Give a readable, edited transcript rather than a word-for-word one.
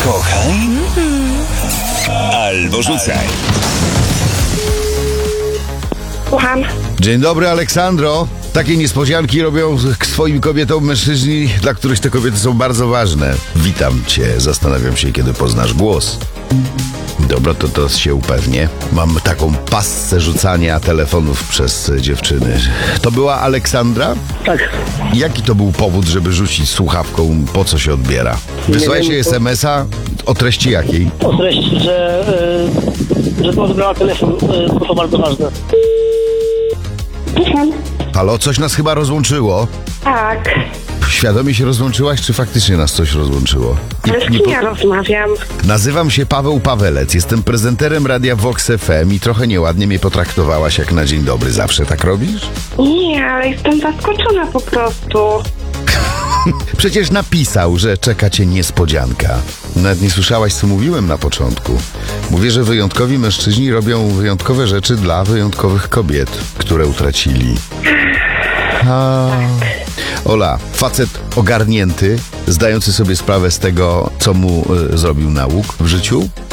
Kochaj albo rzucaj. Słucham. Dzień dobry, Aleksandro. Takie niespodzianki robią swoim kobietom mężczyźni, dla których te kobiety są bardzo ważne. Witam cię. Zastanawiam się, kiedy poznasz głos. Dobra, to się upewnię. Mam taką passę rzucania telefonów przez dziewczyny. To była Aleksandra? Tak. Jaki to był powód, żeby rzucić słuchawką? Po co się odbiera? Wysłałeś wiem, jej SMS-a o treści jakiej? O treści, że odebrała telefon, bo to bardzo ważne. Słucham. Halo, coś nas chyba rozłączyło. Tak. Świadomie się rozłączyłaś, czy faktycznie nas coś rozłączyło? Ale z kim ja rozmawiam? Nazywam się Paweł Pawelec, jestem prezenterem Radia Vox FM i trochę nieładnie mnie potraktowałaś jak na dzień dobry. Zawsze tak robisz? Nie, ale jestem zaskoczona po prostu. Przecież napisał, że czeka cię niespodzianka. Nawet nie słyszałaś, co mówiłem na początku. Mówię, że wyjątkowi mężczyźni robią wyjątkowe rzeczy dla wyjątkowych kobiet, które utracili. Ola, facet ogarnięty, zdający sobie sprawę z tego, co mu zrobił nauk w życiu,